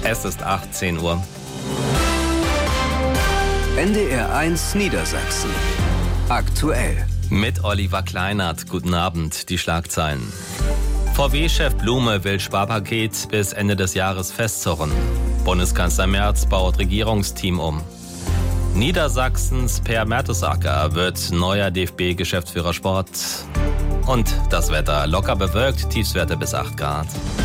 Es ist 18 Uhr. NDR 1 Niedersachsen. Aktuell. Mit Oliver Kleinert. Guten Abend. Die Schlagzeilen. VW-Chef Blume will Sparpaket bis Ende des Jahres festzurren. Bundeskanzler Merz baut Regierungsteam um. Niedersachsens Per Mertesacker wird neuer DFB-Geschäftsführer Sport. Und das Wetter locker bewölkt, Tiefstwerte bis 8 Grad.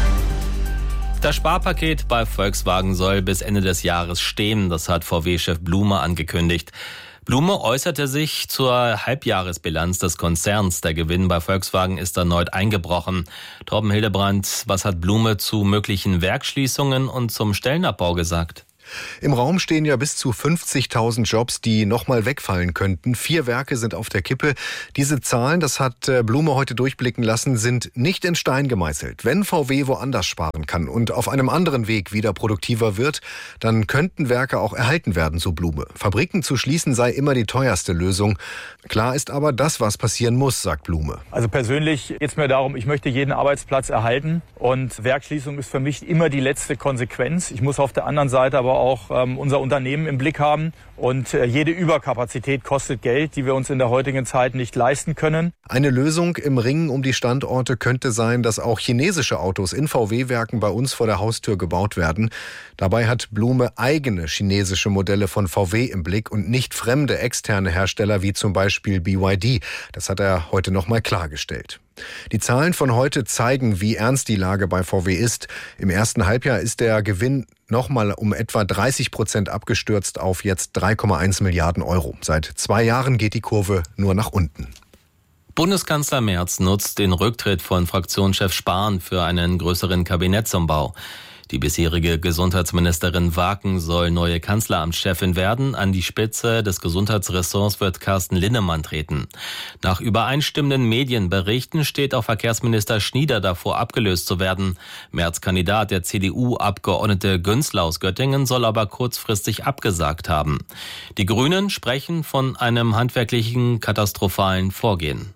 Das Sparpaket bei Volkswagen soll bis Ende des Jahres stehen, das hat VW-Chef Blume angekündigt. Blume äußerte sich zur Halbjahresbilanz des Konzerns. Der Gewinn bei Volkswagen ist erneut eingebrochen. Torben Hildebrand, was hat Blume zu möglichen Werksschließungen und zum Stellenabbau gesagt? Im Raum stehen ja bis zu 50.000 Jobs, die nochmal wegfallen könnten. 4 Werke sind auf der Kippe. Diese Zahlen, das hat Blume heute durchblicken lassen, sind nicht in Stein gemeißelt. Wenn VW woanders sparen kann und auf einem anderen Weg wieder produktiver wird, dann könnten Werke auch erhalten werden, so Blume. Fabriken zu schließen sei immer die teuerste Lösung. Klar ist aber das, was passieren muss, sagt Blume. Also persönlich geht es mir darum, ich möchte jeden Arbeitsplatz erhalten. Und Werksschließung ist für mich immer die letzte Konsequenz. Ich muss auf der anderen Seite aber auch unser Unternehmen im Blick haben. Und jede Überkapazität kostet Geld, die wir uns in der heutigen Zeit nicht leisten können. Eine Lösung im Ringen um die Standorte könnte sein, dass auch chinesische Autos in VW-Werken bei uns vor der Haustür gebaut werden. Dabei hat Blume eigene chinesische Modelle von VW im Blick und nicht fremde externe Hersteller wie zum Beispiel BYD. Das hat er heute nochmal klargestellt. Die Zahlen von heute zeigen, wie ernst die Lage bei VW ist. Im ersten Halbjahr ist der Gewinn nochmal um etwa 30% abgestürzt auf jetzt 3,1 Milliarden Euro. Seit 2 Jahren geht die Kurve nur nach unten. Bundeskanzler Merz nutzt den Rücktritt von Fraktionschef Spahn für einen größeren Kabinettsumbau. Die bisherige Gesundheitsministerin Waken soll neue Kanzleramtschefin werden. An die Spitze des Gesundheitsressorts wird Carsten Linnemann treten. Nach übereinstimmenden Medienberichten steht auch Verkehrsminister Schnieder davor, abgelöst zu werden. Merz-Kandidat, der CDU-Abgeordnete Günzler aus Göttingen, soll aber kurzfristig abgesagt haben. Die Grünen sprechen von einem handwerklichen, katastrophalen Vorgehen.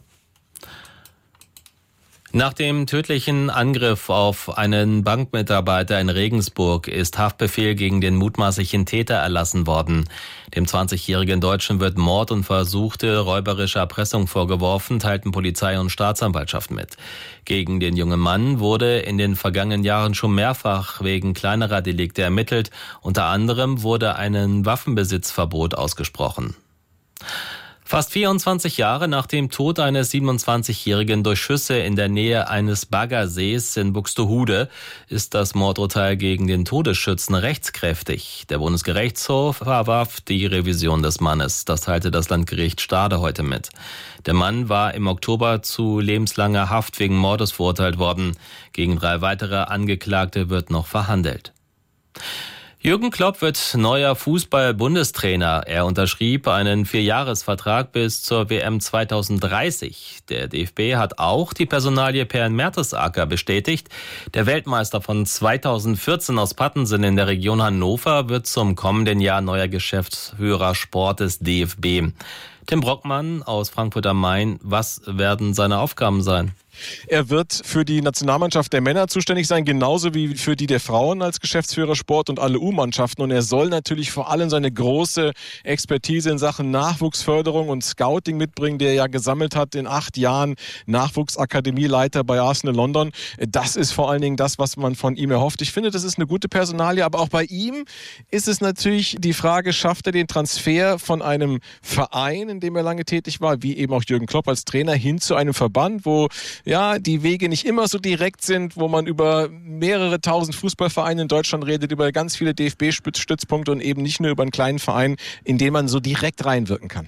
Nach dem tödlichen Angriff auf einen Bankmitarbeiter in Regensburg ist Haftbefehl gegen den mutmaßlichen Täter erlassen worden. Dem 20-jährigen Deutschen wird Mord und versuchte räuberische Erpressung vorgeworfen, teilten Polizei und Staatsanwaltschaft mit. Gegen den jungen Mann wurde in den vergangenen Jahren schon mehrfach wegen kleinerer Delikte ermittelt. Unter anderem wurde ein Waffenbesitzverbot ausgesprochen. Fast 24 Jahre nach dem Tod eines 27-Jährigen durch Schüsse in der Nähe eines Baggersees in Buxtehude ist das Mordurteil gegen den Todesschützen rechtskräftig. Der Bundesgerichtshof verwarf die Revision des Mannes. Das teilte das Landgericht Stade heute mit. Der Mann war im Oktober zu lebenslanger Haft wegen Mordes verurteilt worden. Gegen 3 weitere Angeklagte wird noch verhandelt. Jürgen Klopp wird neuer Fußball-Bundestrainer. Er unterschrieb einen 4-Jahres-Vertrag bis zur WM 2030. Der DFB hat auch die Personalie Per Mertesacker bestätigt. Der Weltmeister von 2014 aus Pattensen in der Region Hannover wird zum kommenden Jahr neuer Geschäftsführer Sport des DFB. Tim Brockmann aus Frankfurt am Main, was werden seine Aufgaben sein? Er wird für die Nationalmannschaft der Männer zuständig sein, genauso wie für die der Frauen als Geschäftsführer Sport und alle U-Mannschaften. Und er soll natürlich vor allem seine große Expertise in Sachen Nachwuchsförderung und Scouting mitbringen, der er ja gesammelt hat in 8 Jahren Nachwuchsakademieleiter bei Arsenal London. Das ist vor allen Dingen das, was man von ihm erhofft. Ich finde, das ist eine gute Personalie, aber auch bei ihm ist es natürlich die Frage, schafft er den Transfer von einem Verein, in dem er lange tätig war, wie eben auch Jürgen Klopp als Trainer, hin zu einem Verband, wo ja, die Wege nicht immer so direkt sind, wo man über mehrere tausend Fußballvereine in Deutschland redet, über ganz viele DFB-Stützpunkte und eben nicht nur über einen kleinen Verein, in den man so direkt reinwirken kann.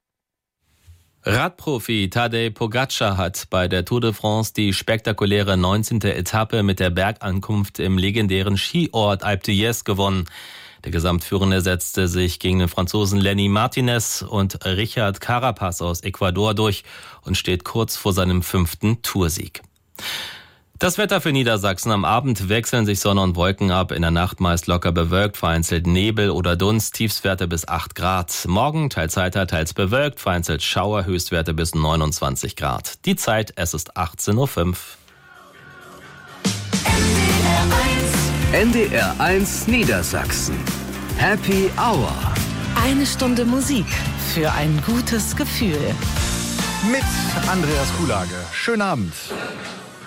Radprofi Tadej Pogačar hat bei der Tour de France die spektakuläre 19. Etappe mit der Bergankunft im legendären Skiort Alpe d'Huez gewonnen. Der Gesamtführende setzte sich gegen den Franzosen Lenny Martinez und Richard Carapaz aus Ecuador durch und steht kurz vor seinem 5. Toursieg. Das Wetter für Niedersachsen: Am Abend wechseln sich Sonne und Wolken ab. In der Nacht meist locker bewölkt, vereinzelt Nebel oder Dunst, Tiefstwerte bis 8 Grad. Morgen teils heiter, teils bewölkt, vereinzelt Schauer, Höchstwerte bis 29 Grad. Die Zeit, es ist 18:05 Uhr. NDR 1 Niedersachsen. Happy Hour. 1 Stunde Musik für ein gutes Gefühl. Mit Andreas Kuhlage. Schönen Abend.